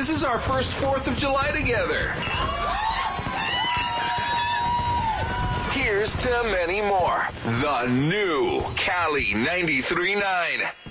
This is our first 4th of July together. Here's to many more. The new Cali 93.9.